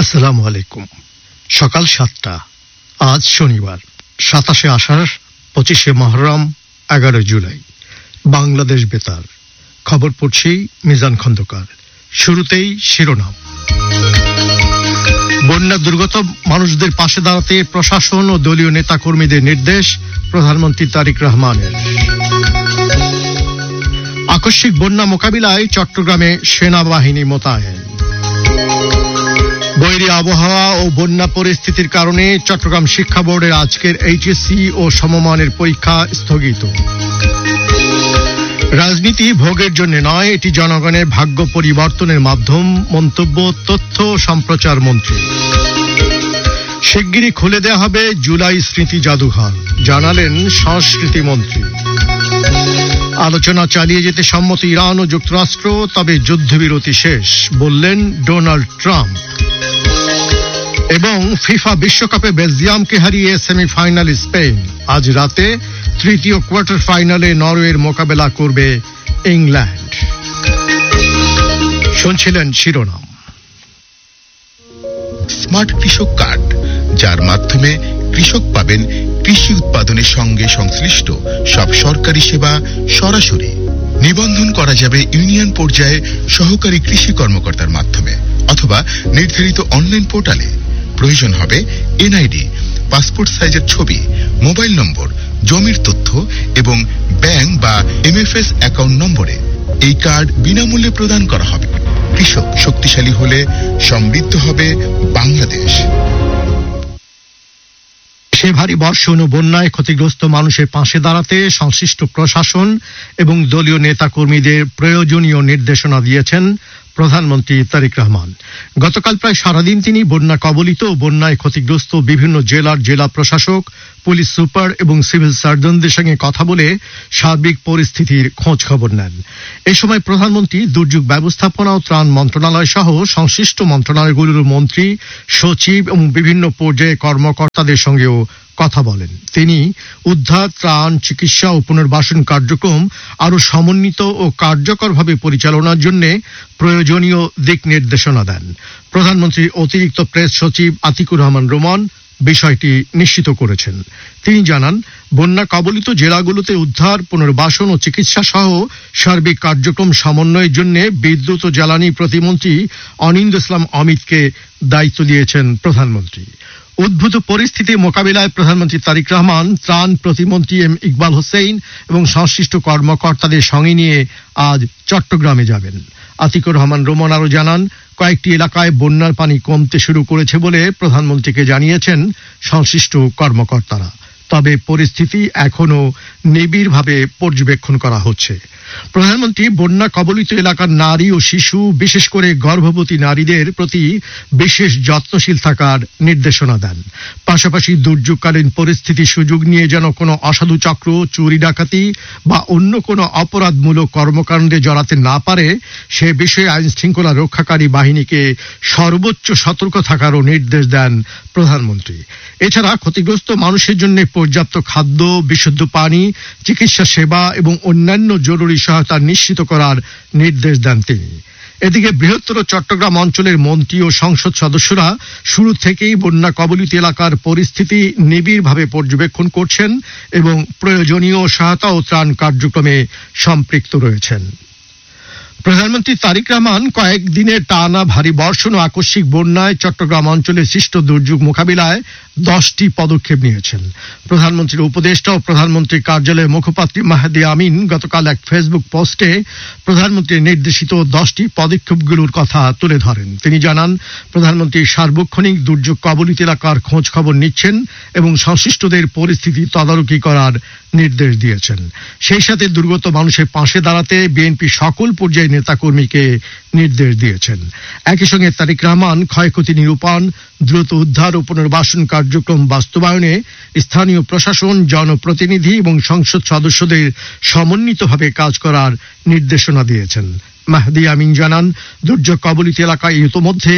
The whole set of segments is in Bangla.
আসসালামু আলাইকুম। সকাল 7টা। আজ শনিবার 27শে আষাঢ়, 25শে মহররম, 11 জুলাই। বাংলাদেশ বেতার খবর পড়ছি মিজান খন্দকার। শুরুতেই শিরোনাম। বন্যা দুর্গত মানুষদের পাশে দাঁড়াতে প্রশাসন ও দলীয় নেতাকর্মীদের নির্দেশ প্রধানমন্ত্রী তারেক রহমানের। আকস্মিক বন্যা মোকাবিলায় চট্টগ্রামে সেনাবাহিনী মোতায়েন। বৈরী আবহাওয়া ও বন্যা পরিস্থিতির কারণে চট্টগ্রাম শিক্ষা বোর্ডের আজকের এইচএসসি ও সমমানের পরীক্ষা স্থগিত। রাজনীতি ভোগের জন্য নয়, এটি জনগণের ভাগ্য পরিবর্তনের মাধ্যম, মন্তব্য তথ্য সম্প্রচার মন্ত্রী। শিগগিরই খুলে দেওয়া হবে জুলাই স্মৃতি জাদুঘর, জানালেন সংস্কৃতি মন্ত্রী। আলোচনা চালিয়ে যেতে সম্মত ইরান ও যুক্তরাষ্ট্র, তবে যুদ্ধবিরতি শেষ, বললেন ডোনাল্ড ট্রাম্প। এবং ফিফা বিশ্বকাপে বেলজিয়ামকে হারিয়ে সেমিফাইনাল স্পেন। আজ রাতে তৃতীয় কোয়ার্টার ফাইনালে নরওয়ের মোকাবেলা করবে ইংল্যান্ড। শুনছিলেন শিরোনাম। স্মার্ট কৃষক কার্ড, যার মাধ্যমে কৃষক পাবেন কৃষি উৎপাদনের সঙ্গে সংশ্লিষ্ট সব সরকারি সেবা সরাসরি। নিবন্ধন করা যাবে ইউনিয়ন পর্যায়ে সহকারী কৃষি কর্মকর্তার মাধ্যমে অথবা নির্ধারিত অনলাইন পোর্টালে। প্রয়োজন হবে এনআইডি, পাসপোর্ট সাইজের ছবি, মোবাইল নম্বর, জমির তথ্য এবং ব্যাংক বা এমএফএস অ্যাকাউন্ট নম্বরে। এই কার্ড বিনামূল্যে প্রদান করা হবে। কৃষক শক্তিশালী হলে সমৃদ্ধ হবে বাংলাদেশ। সে ভারী বর্ষণ ও বন্যায় ক্ষতিগ্রস্ত মানুষের পাশে দাঁড়াতে সংশ্লিষ্ট প্রশাসন এবং দলীয় নেতাকর্মীদের প্রয়োজনীয় নির্দেশনা দিয়েছেন প্রধানমন্ত্রী তারেক রহমান। গতকাল প্রায় সারাদিন তিনি বন্যা কবলিত ও বন্যায় ক্ষতিগ্রস্ত বিভিন্ন জেলার জেলা প্রশাসক, পুলিশ সুপার এবং সিভিল সার্জনদের সঙ্গে কথা বলে সার্বিক পরিস্থিতির খোঁজ খবর নেন। এ সময় প্রধানমন্ত্রী দুর্যোগ ব্যবস্থাপনা ও ত্রাণ মন্ত্রণালয় সহ সংশ্লিষ্ট মন্ত্রণালয়গুলোর মন্ত্রী, সচিব এবং বিভিন্ন পর্যায়ে কর্মকর্তাদের সঙ্গেও কথা বলেন। তিনি উদ্ধার, ত্রাণ, চিকিৎসা ও পুনর্বাসন কার্যক্রম আরো সমন্বিত ও কার্যকরভাবে পরিচালনার জন্য প্রয়োজনীয় দিক নির্দেশনা দেন। প্রধানমন্ত্রীর অতিরিক্ত প্রেস সচিব আতিকুর রহমান রোমান বিষয়টি নিশ্চিত করেছেন। তিনি জানান, বন্যা কবলিত জেলাগুলোতে উদ্ধার, পুনর্বাসন ও চিকিৎসা সহ সার্বিক কার্যক্রম সমন্বয়ের জন্য বিদ্যুৎ ও জ্বালানি প্রতিমন্ত্রী অনিন্দ্য ইসলাম অমিতকে দায়িত্ব দিয়েছেন প্রধানমন্ত্রী। উদ্ভূত পরিস্থিতি মোকাবিলায় প্রধানমন্ত্রী তারেক রহমান ত্রাণ প্রতিমন্ত্রী এম ইকবাল হোসেন এবং সংশ্লিষ্ট কর্মকর্তাদের সঙ্গে নিয়ে আজ চট্টগ্রামে যাবেন। আতিকুর রহমান রোমান আরো জানান, কয়েকটি এলাকায় বন্যার পানি কমতে শুরু করেছে বলে প্রধানমন্ত্রীকে জানিয়েছেন সংশ্লিষ্ট কর্মকর্তারা। তবে পরিস্থিতি এখনো নিবিড়ভাবে পর্যবেক্ষণ করা হচ্ছে। প্রধানমন্ত্রী বন্যা কবলিত এলাকার নারী ও শিশু, বিশেষ করে গর্ভবতী নারীদের প্রতি বিশেষ যত্নশীল থাকার নির্দেশনা দেন। পাশাপাশি দুর্যোগকালীন পরিস্থিতির সুযোগ নিয়ে যেন কোনো অসাধু চক্র চুরি ডাকাতি বা অন্য কোনো অপরাধমূলক কর্মকাণ্ডে জড়াতে না পারে সে বিষয়ে আইন শৃঙ্খলা রক্ষাকারী বাহিনীকে সর্বোচ্চ সতর্ক থাকারও নির্দেশ দেন প্রধানমন্ত্রী। এছাড়া ক্ষতিগ্রস্ত মানুষের জন্য পর্যাপ্ত খাদ্য, বিশুদ্ধ পানি, চিকিৎসা সেবা এবং অন্যান্য জরুরি সহায়তা নিশ্চিত করার নির্দেশ দেন তিনি। এদিকে বৃহত্তর চট্টগ্রাম অঞ্চলের মন্ত্রী ও সংসদ সদস্যরা শুরু থেকেই বন্যা কবলিত এলাকার পরিস্থিতি নিবিড়ভাবে পর্যবেক্ষণ করছেন এবং প্রয়োজনীয় সহায়তা ও ত্রাণ কার্যক্রমে সম্পৃক্ত রয়েছেন। প্রধানমন্ত্রী তারেক রহমান কয়েকদিনের টানা ভারী বর্ষণ ও আকস্মিক বন্যায় চট্টগ্রাম অঞ্চলে সৃষ্ট দুর্যোগ মোকাবিলায় 10টি পদক্ষেপ নিয়েছেন। প্রধানমন্ত্রীর উপদেষ্টা ও প্রধানমন্ত্রীর কার্যালয়ের মুখপাত্র মাহদি আমিন গতকাল এক ফেসবুক পোস্টে প্রধানমন্ত্রীর নির্দেশিত 10টি পদক্ষেপগুলোর কথা তুলে ধরেন। তিনি জানান, প্রধানমন্ত্রী সার্বক্ষণিক দুর্যোগ কবলিত এলাকার খোঁজ খবর নিচ্ছেন এবং সংশ্লিষ্টদের পরিস্থিতি তদারকি করার নির্দেশ দিয়েছেন। সেই সাথে দুর্গত মানুষের পাশে দাঁড়াতে বিএনপি সকল পর্যায়ে নেতাকর্মীকে নির্দেশ দিয়েছেন। একই সঙ্গে তারেক রহমান ক্ষয়ক্ষতি নিরূপণ, দ্রুত উদ্ধার ও পুনর্বাসন কার্যক্রম বাস্তবায়নে স্থানীয় প্রশাসন, জনপ্রতিনিধি এবং সংসদ সদস্যদের সমন্বিতভাবে কাজ করার নির্দেশনা দিয়েছেন। মাহদি আমিন জানান, দুর্যোগ কবলিত এলাকায় ইতোমধ্যে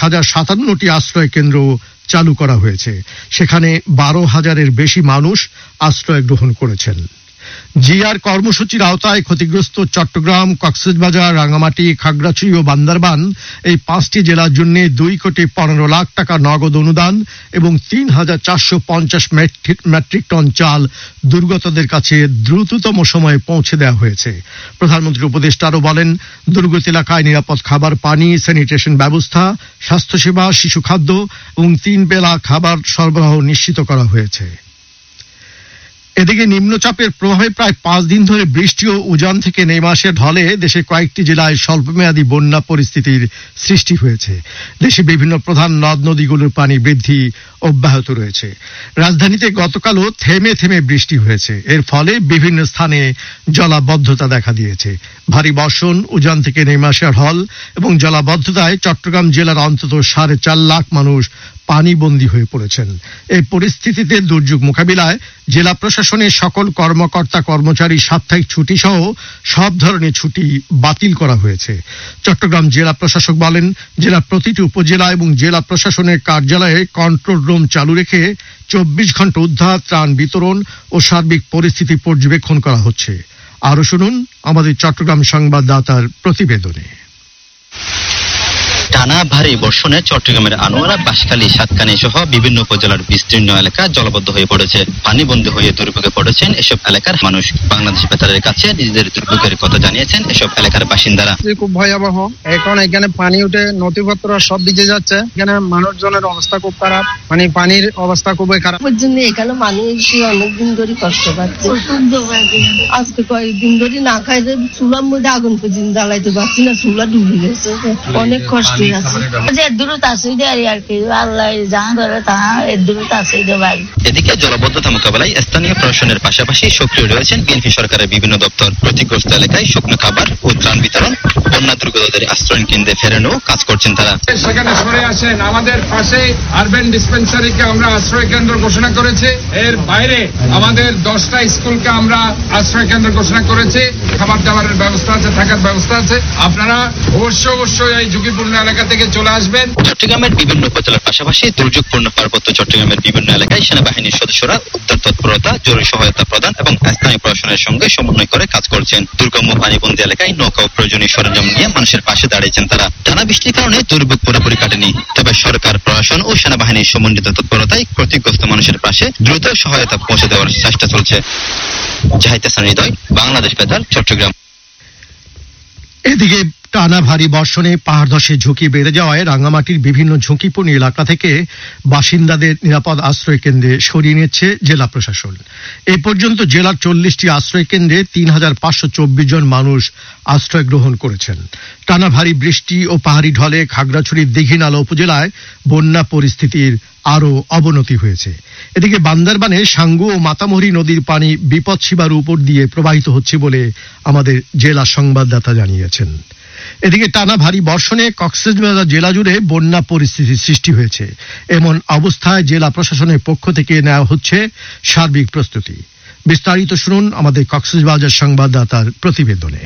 1057টি আশ্রয় কেন্দ্র চালু করা হয়েছে। সেখানে 12,000-এর বেশি মানুষ আশ্রয় গ্রহণ করেছেন। জিআর কর্মসূচির আওতায় ক্ষতিগ্রস্ত চট্টগ্রাম, কক্সবাজার, রাঙ্গামাটি, খাগড়াছড়ি ও বান্দরবান এই 5টি জেলার জন্য 2,15,00,000 টাকা নগদ অনুদান এবং 3,450 মেট্রিক টন চাল দুর্গতদের কাছে দ্রুততম সময়ে পৌঁছে দেওয়া হয়েছে। প্রধানমন্ত্রী উপদেষ্টা আরও বলেন, দুর্গত এলাকায় নিরাপদ খাবার, পানি, স্যানিটেশন ব্যবস্থা, স্বাস্থ্যসেবা, শিশু খাদ্য এবং 3 বেলা খাবার সরবরাহ নিশ্চিত করা হয়েছে। এদিকে নিম্নচাপের প্রভাবে প্রায় 5 দিন ধরে বৃষ্টি ও উজান থেকে নেমে আসে ঢলে দেশের কয়েকটি জেলায় স্বল্পমেয়াদী বন্যা পরিস্থিতির সৃষ্টি হয়েছে। দেশে বিভিন্ন প্রধান নদ নদীগুলোর পানি বৃদ্ধি অব্যাহত রয়েছে। রাজধানীতে গতকালও থেমে থেমে বৃষ্টি হয়েছে। এর ফলে বিভিন্ন স্থানে জলাবদ্ধতা দেখা দিয়েছে। ভারী বর্ষণ, উজান থেকে নেমে আসা ঢল এবং জলাবদ্ধতায় চট্টগ্রাম জেলার অন্তত 4.5 লাখ মানুষ পানিবন্দী হয়ে পড়েছেন। এই পরিস্থিতিতে দুর্যোগ মোকাবিলায় জেলা প্রশাসনের সকল কর্মকর্তা কর্মচারী সাপ্তাহিক ছুটি সহ সব ধরনের ছুটি বাতিল করা হয়েছে। চট্টগ্রাম জেলা প্রশাসক বলেন, জেলার প্রতিটি উপজেলা এবং জেলা প্রশাসনের কার্যালয়ে কন্ট্রোল রুম চালু রেখে 24 ঘন্টা উদ্ধার, ত্রাণ বিতরণ ও সার্বিক পরিস্থিতি পর্যবেক্ষণ করা হচ্ছে। আরো শুনুন আমাদের চট্টগ্রাম সংবাদদাতার প্রতিবেদনে। টানা ভারী বর্ষণে চট্টগ্রামের আনোয়ারা, বাঁশখালী, সাতকানী সহ বিভিন্ন উপজেলার বিস্তীর্ণ এলাকা জলবদ্ধ হয়ে পড়েছে। পানিবন্দী হয়ে দুর্ভোগে পড়েছেন এসব এলাকার মানুষ। বাংলাদেশ বেতারের কাছে নিজেদের দুর্ভোগের কথা জানিয়েছেন এসব এলাকার বাসিন্দারা। খুব ভয়াবহ। এখন এখানে পানি উঠে নথিপত্র সব ভিজে যাচ্ছে। এখানে মানুষজনের অবস্থা খুব খারাপ, মানে পানির অবস্থা খুবই খারাপ। এখানে মানুষ অনেকদিন ধরে কষ্ট পাচ্ছে। আজকে কয়েকদিন ধরে না খাই, চুলার মধ্যে আগুন পর্যন্ত জ্বালাইতে পারছি না, চুলা ডুবে গেছে। অনেক কষ্ট এদিকে জলবদ্ধতা মোকাবেলায় স্থানীয় প্রশাসনের পাশাপাশি সক্রিয় রয়েছেন বিএনপি সরকারের বিভিন্ন দপ্তর। ক্ষতিগ্রস্ত এলাকায় শুকনো খাবার ও ত্রাণ বিতরণ, বন্যা দুর্গতদের আশ্রয় কেন্দ্রে ফেরানো কাজ করছেন তারা। সেখানে সরে আসেন। আমাদের পাশে আরবান ডিসপেন্সারিকে আমরা আশ্রয় কেন্দ্র ঘোষণা করেছি। এর বাইরে আমাদের 10টা স্কুলকে আমরা আশ্রয় কেন্দ্র ঘোষণা করেছি। খাবার দাবারের ব্যবস্থা আছে, থাকার ব্যবস্থা আছে। আপনারা অবশ্যই এই ঝুঁকিপূর্ণ এলাকা থেকে চলে আসবেন। চট্টগ্রামের বিভিন্ন উপজেলার পাশাপাশি দুর্যোগপূর্ণ পার্বত্য চট্টগ্রামের বিভিন্ন এলাকায় সেনাবাহিনীর সদস্যরা উদ্ধার তৎপরতা, জরুরি সহায়তা প্রদান এবং স্থানীয় প্রশাসনের সঙ্গে সমন্বয় করে কাজ করছেন। দুর্গম পানিবন্দী এলাকায় নৌকা ও প্রয়োজনীয় সরঞ্জাম নিয়ে মানুষের পাশে দাঁড়িয়েছেন তারা। টানা বৃষ্টির কারণে দুর্ভোগ পুরোপুরি কাটেনি, তবে সরকার, প্রশাসন ও সেনাবাহিনীর সমন্বিত তৎপরতায় ক্ষতিগ্রস্ত মানুষের পাশে দ্রুত সহায়তা পৌঁছে দেওয়ার চেষ্টা চলছে। জাহিদ হাসান হৃদয়, বাংলাদেশ বেতার, চট্টগ্রাম। এদিকে টানা ভারী বর্ষণে পাহাড় ধসের ঝুঁকি বেড়ে যাওয়ায় রাঙ্গামাটির বিভিন্ন ঝুঁকিপূর্ণ এলাকা থেকে বাসিন্দাদের নিরাপদ আশ্রয় কেন্দ্রে সরিয়ে নিচ্ছে জেলা প্রশাসন। এ পর্যন্ত জেলার 40টি আশ্রয় কেন্দ্রে 3,524 জন মানুষ আশ্রয় গ্রহণ করেছেন। টানা ভারী বৃষ্টি ও পাহাড়ি ঢলে খাগড়াছড়ির দীঘিনালা উপজেলায় বন্যা পরিস্থিতির আরো অবনতি হয়েছে। এদিকে বান্দরবানে সাঙ্গু ও মাতামুহুরী নদীর পানি বিপদ সীমার উপর দিয়ে প্রবাহিত হচ্ছে বলে আমাদের জেলা সংবাদদাতা জানিয়েছেন। এদিকে টানা ভারী বর্ষণে কক্সবাজার জেলা জুড়ে বন্যা পরিস্থিতির সৃষ্টি হয়েছে। এমন অবস্থায় জেলা প্রশাসনের পক্ষ থেকে নেওয়া হচ্ছে সার্বিক প্রস্তুতি। বিস্তারিত শুনুন আমাদের কক্সবাজার সংবাদদাতার প্রতিবেদনে।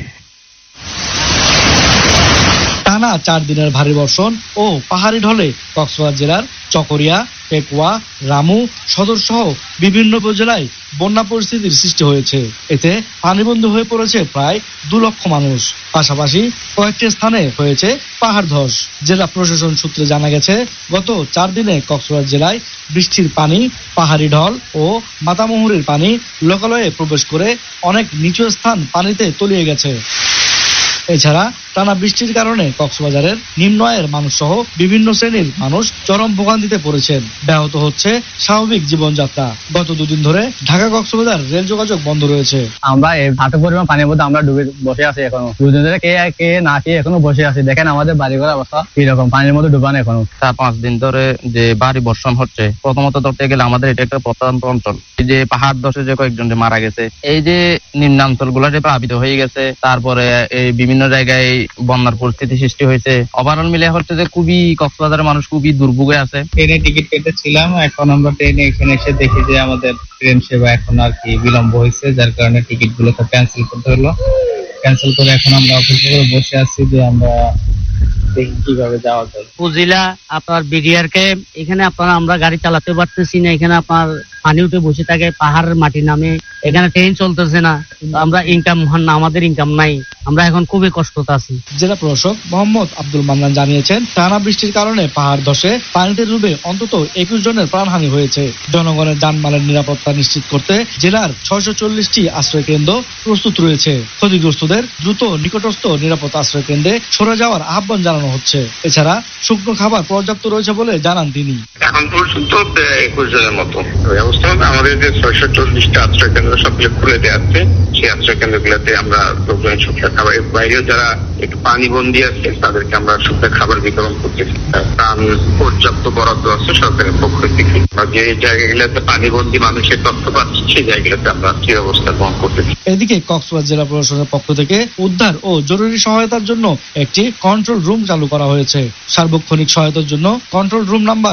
টানা 4 দিনের ভারী বর্ষণ ও পাহাড়ি ঢলে কক্সবাজার জেলার চকরিয়া, পেকুয়া, রামু সদর সহ বিভিন্ন উপজেলায় বন্যা পরিস্থিতির সৃষ্টি হয়েছে। এতে পানিবন্দী হয়ে পড়েছে প্রায় 2 লক্ষ মানুষ। পাশাপাশি কয়েকটি স্থানে হয়েছে পাহাড় ধস। জেলা প্রশাসন সূত্রে জানা গেছে, গত 4 দিনে কক্সবাজার জেলায় বৃষ্টির পানি, পাহাড়ি ঢল ও মাতামুহুরীর পানি লোকালয়ে প্রবেশ করে অনেক নিচু স্থান পানিতে তলিয়ে গেছে। এছাড়া টানা বৃষ্টির কারণে কক্সবাজারের নিম্ন আয়ের মানুষ সহ বিভিন্ন শ্রেণীর মানুষ চরম ভোগান্তিতে পড়েছেন। ব্যাহত হচ্ছে স্বাভাবিক জীবনযাত্রা। গত 2 দিন ধরে ঢাকা কক্সবাজার রেল যোগাযোগ বন্ধ রয়েছে। আমরা হাঁটু পরিমাণ পানির মধ্যে আমরা ডুবে বসে আছি এখনো। 2 দিন ধরে কে না খেয়ে এখনো বসে আছি। দেখেন আমাদের বাড়িঘর অবস্থা কিরকম, পানির মধ্যে ডুবানো এখনো। 4-5 দিন ধরে যে ভারী বর্ষণ হচ্ছে, প্রথমত ধরতে গেলে আমাদের এটা একটা প্রত্যন্ত অঞ্চল। এই যে পাহাড় ধসে যে কয়েকজন যে মারা গেছে, এই যে নিম্নাঞ্চল গুলো যে প্লাবিত হয়ে গেছে, তারপরে এই বিভিন্ন জায়গায় বন্যার পরিস্থিতি সৃষ্টি হয়েছে। ওভারঅল মিলে হচ্ছে যে খুবই কক্সবাজারের মানুষ খুবই দুর্ভোগে আছে। ট্রেনে টিকিট কেটেছিলাম, এখন আমরা ট্রেনে এখানে এসে দেখি যে আমাদের ট্রেন সেবা এখন আর কি বিলম্ব হয়েছে, যার কারণে টিকিট গুলো ক্যান্সেল করতে হলো। ক্যান্সেল করে এখন আমরা অপেক্ষা করে বসে আছি যে আমরা দেখি কিভাবে যাওয়া যায়। উপজেলা আপনার বিডিআর কে এখানে আমরা গাড়ি চালাতে পারতেছি না। এখানে আপনার পানি উঠে বসে থাকে, পাহাড়ের মাটি নামে, এখানে ট্রেন চলতেছে না, আমরা ইনকাম হন না, আমাদের ইনকাম নাই, আমরা এখন খুবই কষ্টতে আছি। জেলা প্রশাসক মোহাম্মদ আব্দুল মান্নান জানিয়েছেন, টানা বৃষ্টির কারণে পাহাড় ধসে পানিতে ডুবে অন্তত 21 জনের প্রাণহানি হয়েছে। জনগণের যানমালের নিরাপত্তা নিশ্চিত করতে জেলার 640টি আশ্রয় কেন্দ্র প্রস্তুত রয়েছে। ক্ষতিগ্রস্তদের দ্রুত নিকটস্থ নিরাপদ আশ্রয় কেন্দ্রে সরে যাওয়ার আহ্বান জানানো হচ্ছে। এছাড়া শুকনো খাবার পর্যাপ্ত রয়েছে বলে জানান তিনি। এখন পর্যন্ত 21 জনের মতো ব্যবস্থা হবে। আমাদের যে 640টা আশ্রয় কেন্দ্র সবগুলো খুলে দেওয়া আছে, সেই আশ্রয় কেন্দ্রগুলোতে আমরা লোকজনের শুকনো খাবার, বাইরেও যারা একটু পানি বন্দী আছে তাদেরকে আমরা শুকনো খাবার বিতরণ করতেছি। ত্রাণ পর্যাপ্ত বরাদ্দ আছে সরকারের পক্ষ থেকে। যে জায়গাগুলোতে পানিবন্দী মানুষের তথ্য পাচ্ছি সেই জায়গাগুলোতে আমরা সেই অবস্থা গ্রহণ করতেছি। এদিকে কক্সবাজার জেলা প্রশাসনের পক্ষ থেকে উদ্ধার ও জরুরি সহায়তার জন্য একটি কন্ট্রোল রুম চালু করা হয়েছে। সার্বক্ষণিক সহায়তার জন্য কন্ট্রোল রুম নাম্বার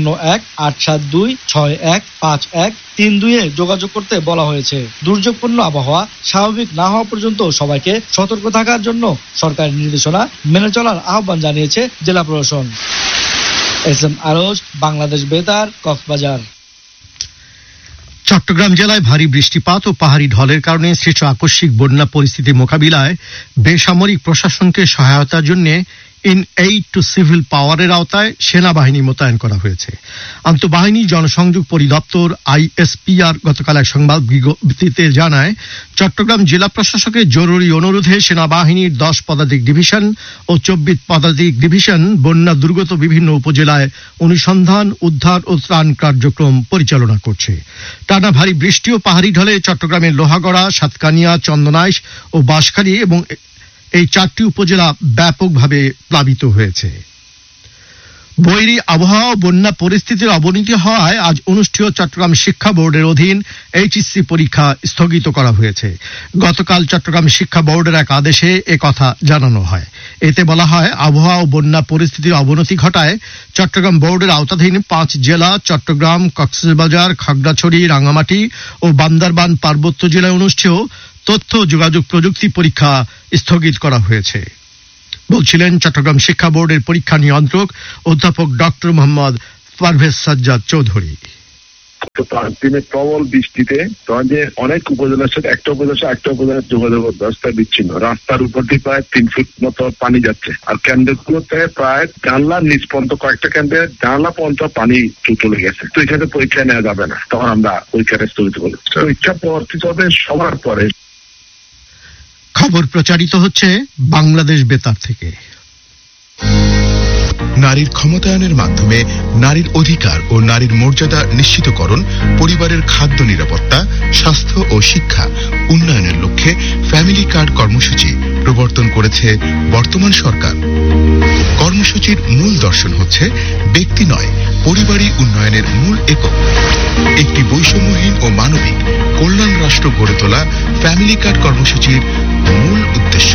01-872-6151-32 যোগাযোগ করতে বলা হয়েছে। দুর্যোগপূর্ণ আবহাওয়া স্বাভাবিক না হওয়া পর্যন্ত সবাইকে সতর্ক থাকার জন্য সরকারের নির্দেশনা মেনে চলার আহ্বান জানিয়েছে জেলা প্রশাসন। এসএম আরজ, বাংলাদেশ বেতার, কক্সবাজার। চট্টগ্রাম জেলায় ভারী বৃষ্টিপাত ও পাহাড়ি ঢলের কারণে সৃষ্ট আকস্মিক বন্যা পরিস্থিতি মোকাবিলায় বেসামরিক প্রশাসনকে সহায়তার জন্য ইন-এইড টু সিভিল পাওয়ারের আওতায় সেনাবাহিনী মোতায়েন করা হয়েছে। আন্তঃবাহিনী জনসংযোগ পরিদপ্তর ISPR গতকাল এক সংবাদ বিজ্ঞপ্তিতে জানায়, চট্টগ্রাম জেলা প্রশাসকের জরুরি অনুরোধে সেনাবাহিনীর 10 পদাতিক ডিভিশন ও 24 পদাতিক ডিভিশন বন্যা দুর্গত বিভিন্ন উপজেলায় অনুসন্ধান, উদ্ধার ও ত্রাণ কার্যক্রম পরিচালনা করছে। টানা ভারী বৃষ্টি ও পাহাড়ি ঢলে চট্টগ্রামের লোহাগড়া, সাতকানিয়া, চন্দনাইশ ও বাঁশখালী এবং এই 4টি উপজেলা ব্যাপকভাবে প্লাবিত হয়েছে। বৈরী আবহাওয়া ও বন্যা পরিস্থিতির অবনতি হওয়ায় আজ অনুষ্ঠেয় চট্টগ্রাম শিক্ষা বোর্ডের অধীন HSC পরীক্ষা স্থগিত করা হয়েছে। গতকাল চট্টগ্রাম শিক্ষা বোর্ডের এক আদেশে একথা জানানো হয়। এতে বলা হয়, আবহাওয়া ও বন্যা পরিস্থিতির অবনতি ঘটায় চট্টগ্রাম বোর্ডের আওতাধীন 5 জেলা চট্টগ্রাম, কক্সবাজার, খাগড়াছড়ি, রাঙ্গামাটি ও বান্দরবান পার্বত্য জেলায় অনুষ্ঠেয় তথ্য যোগাযোগ প্রযুক্তি পরীক্ষা স্থগিত করা হয়েছে বলছিলেন চট্টগ্রাম শিক্ষা বোর্ডের পরীক্ষা নিয়ন্ত্রক অধ্যাপক ডক্টর মোহাম্মদ পারভেজ সাজ্জাদ চৌধুরী। 5 দিনে প্রবল বৃষ্টিতে অনেক উপজেলার সাথে একটা উপজেলার যোগাযোগ ব্যবস্থা বিচ্ছিন্ন। রাস্তার উপর দিয়ে প্রায় 3 ফুট মতো পানি যাচ্ছে। আর কেন্দ্রগুলোতে প্রায় জানলার নিচ পর্যন্ত, কয়েকটা কেন্দ্রে জানলা পর্যন্ত পানি চলে গেছে। তো এখানে পরীক্ষা নেওয়া যাবে না, তখন আমরা পরীক্ষাটা স্থগিত করলাম। পরীক্ষা প্রবর্তিত হবে সবার পরে। খবর প্রচারিত হচ্ছে বাংলাদেশ বেতার থেকে। নারীর ক্ষমতায়নের মাধ্যমে নারীর অধিকার ও নারীর মর্যাদা নিশ্চিতকরণ, পরিবারের খাদ্য নিরাপত্তা, স্বাস্থ্য ও শিক্ষা উন্নয়নের লক্ষ্যে ফ্যামিলি কার্ড কর্মসূচি প্রবর্তন করেছে বর্তমান সরকার। কর্মসূচির মূল দর্শন হচ্ছে ব্যক্তি নয়, পরিবারই উন্নয়নের মূল একক। একটি বৈষম্যহীন ও মানবিক কল্যাণ রাষ্ট্র গড়ে তোলা ফ্যামিলি কার্ড কর্মসূচির মূল উদ্দেশ্য।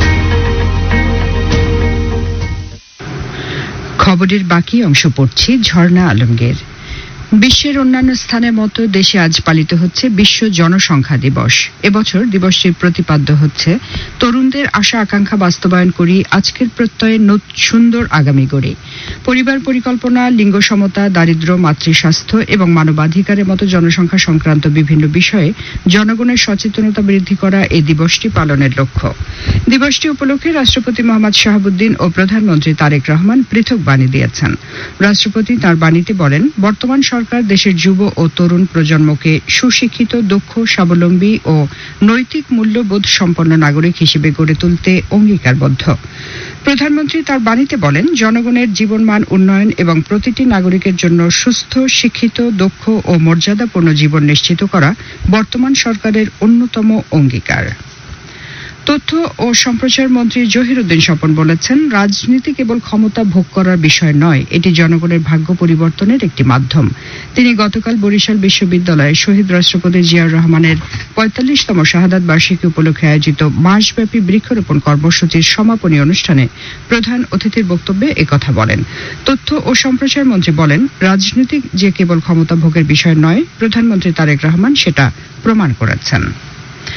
খবরের বাকি অংশ পড়ছি ঝর্ণা আলমগীর। বিশ্বের অন্যান্য স্থানের মতো দেশে আজ পালিত হচ্ছে বিশ্ব জনসংখ্যা দিবস। এবছর দিবসটির প্রতিপাদ্য হচ্ছে তরুণদের আশা আকাঙ্ক্ষা বাস্তবায়ন করি, আজকের প্রত্যয়ে সুন্দর আগামী গড়ে। পরিবার পরিকল্পনা, লিঙ্গ সমতা, দারিদ্র্য, মাতৃস্বাস্থ্য এবং মানবাধিকারের মতো জনসংখ্যা সংক্রান্ত বিভিন্ন বিষয়ে জনগণের সচেতনতা বৃদ্ধি করা এই দিবসটি পালনের লক্ষ্য। দিবসটি উপলক্ষে রাষ্ট্রপতি মোহাম্মদ শাহাবুদ্দিন ও প্রধানমন্ত্রী তারেক রহমান পৃথক বাণী দিয়েছেন। রাষ্ট্রপতি তার বাণীতে বলেন, বর্তমান সরকার দেশের যুব ও তরুণ প্রজন্মকে সুশিক্ষিত, দক্ষ, স্বাবলম্বী ও নৈতিক মূল্যবোধ সম্পন্ন নাগরিক হিসেবে গড়ে তুলতে অঙ্গীকারবদ্ধ। প্রধানমন্ত্রী তার বাণীতে বলেন, জনগণের জীবনমান উন্নয়ন এবং প্রতিটি নাগরিকের জন্য সুস্থ, শিক্ষিত, দক্ষ ও মর্যাদাপূর্ণ জীবন নিশ্চিত করা বর্তমান সরকারের অন্যতম অঙ্গীকার। তথ্য ও সম্প্রচার মন্ত্রী জহিরুদ্দিন স্বপন বলেছেন, রাজনীতি কেবল ক্ষমতা ভোগ করার বিষয় নয়, এটি জনগণের ভাগ্য পরিবর্তনের একটি মাধ্যম। তিনি গতকাল বরিশাল বিশ্ববিদ্যালয়ে শহীদ রাষ্ট্রপতি জিয়াউর রহমানের 45তম শাহাদাত বার্ষিকী উপলক্ষে আয়োজিত মাসব্যাপী বৃক্ষরোপণ কর্মসূচির সমাপনী অনুষ্ঠানে প্রধান অতিথির বক্তব্যে একথা বলেন। তথ্য ও সম্প্রচার মন্ত্রী বলেন, রাজনীতি যে কেবল ক্ষমতা ভোগের বিষয় নয়, প্রধানমন্ত্রী তারেক রহমান সেটা প্রমাণ করেছেন।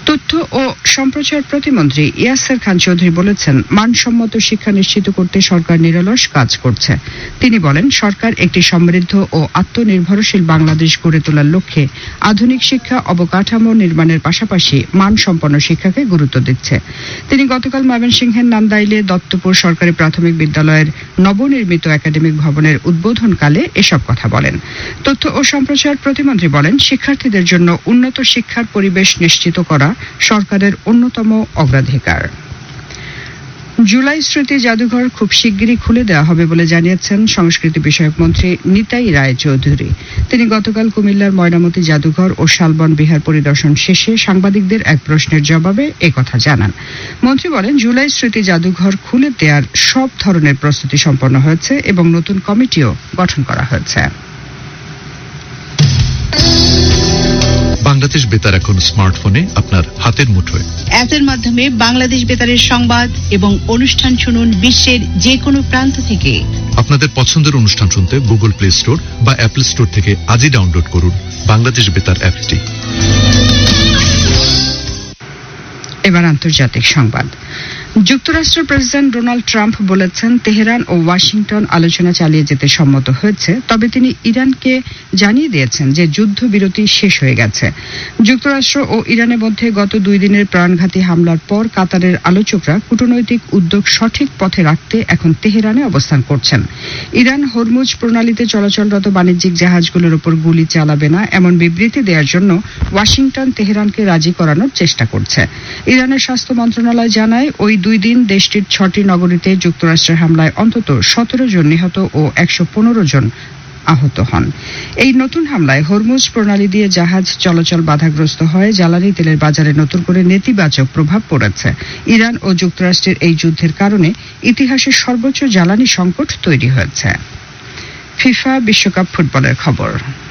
তথ্য ও সম্প্রচার প্রতিমন্ত্রী ইয়াসের খান চৌধুরী বলেছেন, মানসম্মত শিক্ষা নিশ্চিত করতে সরকার নিরলস কাজ করছে। তিনি বলেন, সরকার একটি সমৃদ্ধ ও আত্মনির্ভরশীল বাংলাদেশ গড়ে তোলার লক্ষ্যে আধুনিক শিক্ষা অবকাঠামো নির্মাণের পাশাপাশি মানসম্পন্ন শিক্ষাকে গুরুত্ব দিচ্ছে। তিনি গতকাল ময়মনসিংহের নান্দাইলে দত্তপুর সরকারি প্রাথমিক বিদ্যালয়ের নবনির্মিত একাডেমিক ভবনের উদ্বোধনকালে এসব কথা বলেন। তথ্য ও সম্প্রচার প্রতিমন্ত্রী বলেন, শিক্ষার্থীদের জন্য উন্নত শিক্ষার পরিবেশ নিশ্চিত করা সরকারের অন্যতম অগ্রাধিকার। জুলাই স্মৃতি জাদুঘর খুব শিগগিরই খুলে দেওয়া হবে বলে জানিয়েছেন সংস্কৃতি বিষয়ক মন্ত্রী নিতাই রায় চৌধুরী। তিনি গতকাল কুমিল্লার ময়নামতি জাদুঘর ও শালবন বিহার পরিদর্শন শেষে সাংবাদিকদের এক প্রশ্নের জবাবে একথা জানান। মন্ত্রী বলেন, জুলাই স্মৃতি জাদুঘর খুলে দেওয়ার সব ধরনের প্রস্তুতি সম্পন্ন হয়েছে এবং নতুন কমিটিও গঠন করা হয়েছে। বাংলাদেশ বেতার এখন স্মার্টফোনে আপনার হাতের মুঠোয়। অ্যাপের মাধ্যমে বাংলাদেশ বেতারের সংবাদ এবং অনুষ্ঠান শুনুন বিশ্বের যে কোনো প্রান্ত থেকে। আপনাদের পছন্দের অনুষ্ঠান শুনতে গুগল প্লে স্টোর বা অ্যাপল স্টোর থেকে আজই ডাউনলোড করুন বাংলাদেশ বেতার অ্যাপটি। এবার আন্তর্জাতিক সংবাদ। যুক্তরাষ্ট্রের প্রেসিডেন্ট ডোনাল্ড ট্রাম্প বলেছেন, তেহরান ও ওয়াশিংটন আলোচনা চালিয়ে যেতে সম্মত হয়েছে, তবে তিনি ইরানকে জানিয়ে দিয়েছেন যে যুদ্ধবিরতি শেষ হয়ে গেছে। যুক্তরাষ্ট্র ও ইরানের মধ্যে গত 2 দিনের প্রাণঘাতী হামলার পর কাতারের আলোচকরা কূটনৈতিক উদ্যোগ সঠিক পথে রাখতে এখন তেহরানে অবস্থান করছেন। ইরান হরমুজ প্রণালীতে চলাচলরত বাণিজ্যিক জাহাজগুলোর উপর গুলি চালাবে না এমন বিবৃতি দেওয়ার জন্য ওয়াশিংটন তেহরানকে রাজি করানোর চেষ্টা করছে। ইরানের স্বাস্থ্য মন্ত্রণালয় জানায়, ওই 2 দিন দেশটির 6টি নগরীতে যুক্তরাষ্ট্রের হামলায় অন্তত 17 জন নিহত ও 115 জন আহত হন। এই নতুন হামলায় হরমুজ প্রণালী দিয়ে জাহাজ চলাচল বাধাগ্রস্ত হয়, জ্বালানি তেলের বাজারে নতুন করে নেতিবাচক প্রভাব পড়েছে। ইরান ও যুক্তরাষ্ট্রের এই যুদ্ধের কারণে ইতিহাসের সর্বোচ্চ জ্বালানি সংকট তৈরি হয়েছে। ফিফা বিশ্বকাপ ফুটবলের খবর।